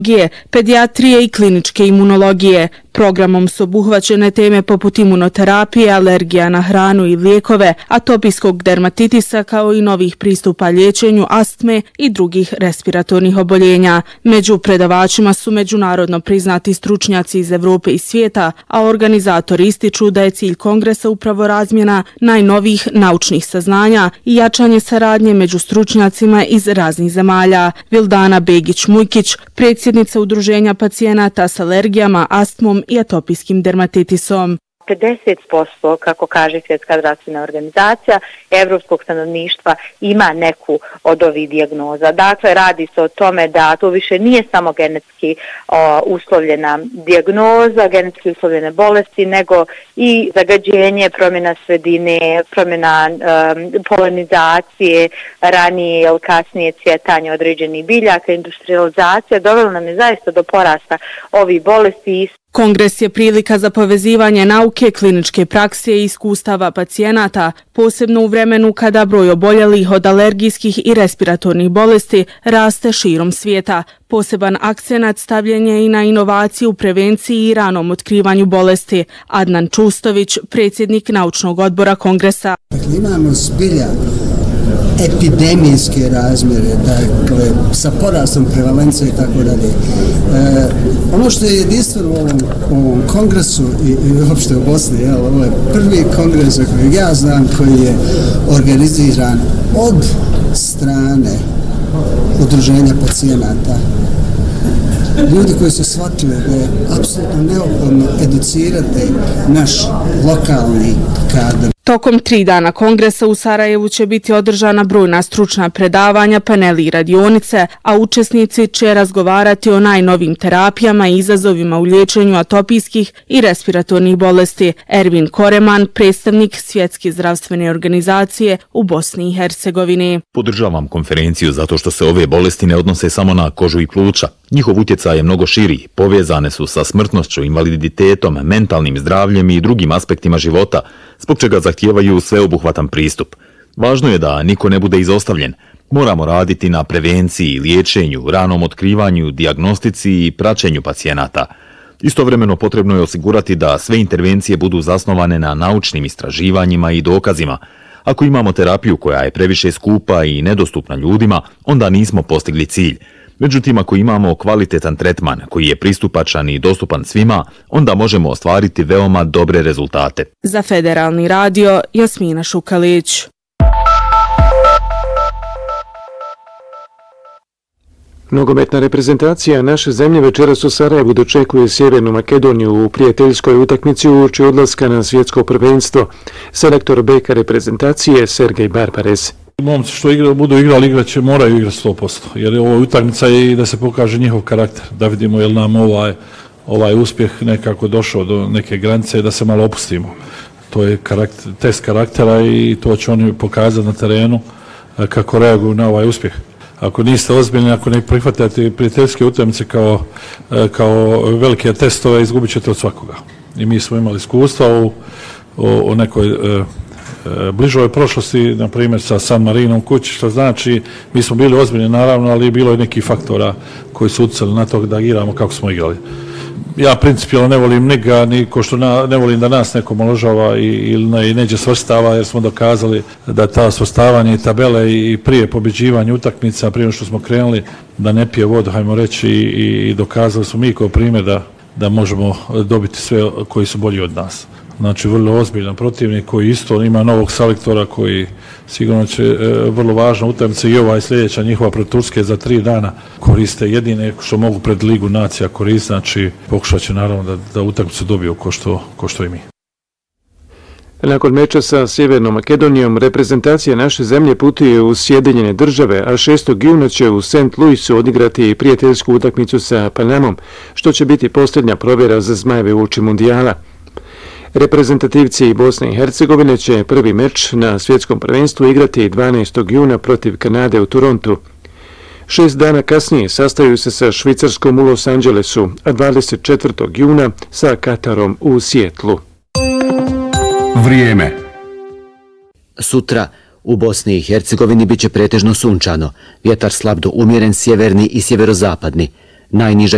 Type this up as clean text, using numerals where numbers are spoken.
pedijatrije i kliničke imunologije. Programom su obuhvaćene teme poput imunoterapije, alergija na hranu i lijekove, atopijskog dermatitisa kao i novih pristupa liječenju astme i drugih respiratornih oboljenja. Među predavačima su međunarodno priznati stručnjaci iz Europe i svijeta, a organizatori ističu da je cilj kongresa upravo razmjena najnovijih naučnih saznanja i jačanje saradnje među stručnjacima iz raznih zemalja. Vildana Begić-Mujkić, predsjednica Udruženja pacijenata s alergijama, astmom i atopijskim dermatitisom. 50%, kako kaže Svjetska zdravstvena organizacija, evropskog stanovništva ima neku od ovih dijagnoza. Dakle, radi se o tome da to više nije samo genetski uslovljena dijagnoza, genetski uslovljene bolesti, nego i zagađenje, promjena sredine, promjena polinizacije, ranije ili kasnije cvjetanje određenih biljaka, industrializacija dovela nam je zaista do porasta ovih bolesti. Kongres je prilika za povezivanje nauke, kliničke prakse i iskustava pacijenata, posebno u vremenu kada broj oboljelih od alergijskih i respiratornih bolesti raste širom svijeta. Poseban akcenat stavljen je i na inovaciju u prevenciji i ranom otkrivanju bolesti. Adnan Čustović, predsjednik naučnog odbora kongresa. Imamo zbilja epidemijske razmjere, dakle, sa porastom prevalencije i tako dalje. Ono što je jedinstveno u ovom kongresu i uopšte u Bosni, ovo je prvi kongres za kojeg ja znam koji je organiziran od strane udruženja pacijenata. Ljudi koji su shvatili da je apsolutno neophodno educirati naš lokalni kadar. Tokom 3 dana kongresa u Sarajevu će biti održana brojna stručna predavanja, paneli i radionice, a učesnici će razgovarati o najnovim terapijama i izazovima u liječenju atopijskih i respiratornih bolesti. Ervin Koreman, predstavnik Svjetske zdravstvene organizacije u Bosni i Hercegovini. Podržavam konferenciju zato što se ove bolesti ne odnose samo na kožu i pluća. Njihov utjecaj je mnogo širi, povezane su sa smrtnošću, invaliditetom, mentalnim zdravljem i drugim aspektima života, zbog čega zahtijevaju sveobuhvatan pristup. Važno je da niko ne bude izostavljen. Moramo raditi na prevenciji, liječenju, ranom otkrivanju, dijagnostici i praćenju pacijenata. Istovremeno potrebno je osigurati da sve intervencije budu zasnovane na naučnim istraživanjima i dokazima. Ako imamo terapiju koja je previše skupa i nedostupna ljudima, onda nismo postigli cilj. Međutim, ako imamo kvalitetan tretman koji je pristupačan i dostupan svima, onda možemo ostvariti veoma dobre rezultate. Za Federalni radio, Jasmina Šukalić. Nogometna reprezentacija naše zemlje večeras u Sarajevu dočekuje Sjevernu Makedoniju u prijateljskoj utakmici uoči odlaska na svjetsko prvenstvo. Selektor beka reprezentacije Sergej Barbares. Momci što budu igrali, moraju igrati 100%, jer ovo utakmica je i da se pokaže njihov karakter, da vidimo je li nam ovaj uspjeh nekako došao do neke granice, da se malo opustimo. To je test karaktera i to će oni pokazati na terenu kako reaguju na ovaj uspjeh. Ako niste ozbiljni, ako ne prihvatate prijateljske utakmice kao velike testove, izgubit ćete od svakoga. I mi smo imali iskustva u nekoj bližoj prošlosti, na primjer sa San Marinom kući, što znači mi smo bili ozbiljni naravno, ali bilo je neki faktora koji su utjecali na to da igramo kako smo igrali. Ja principijalno ne volim njega, ni ko što ne volim da nas neko omalovažava ili neđe svrstava, jer smo dokazali da ta svrstavanje i tabele i prije pobjeđivanja utakmica, prije što smo krenuli, da ne pije vodu, hajmo reći, i dokazali smo mi kao primjer da možemo dobiti sve koji su bolji od nas. Znači, vrlo ozbiljan protivnik koji isto ima novog selektora koji sigurno će vrlo važna utakmica i ova sljedeća njihova protiv Turske za 3 dana koriste jedine što mogu pred Ligu nacija koristiti, znači pokušat će naravno da utakmicu dobiju ko što i mi. Nakon meča sa Sjevernom Makedonijom, reprezentacija naše zemlje putuje u Sjedinjene Države, a 6. juna će u St. Louisu odigrati prijateljsku utakmicu sa Panamom, što će biti posljednja provjera za Zmajeve uoči mundijala. Reprezentativci Bosne i Hercegovine će prvi meč na svjetskom prvenstvu igrati 12. juna protiv Kanade u Torontu. 6 dana kasnije sastaju se sa Švicarskom u Los Angelesu, a 24. juna sa Katarom u Sijetlu. Vrijeme. Sutra u Bosni i Hercegovini biće pretežno sunčano, vjetar slab do umjeren sjeverni i sjeverozapadni. Najniža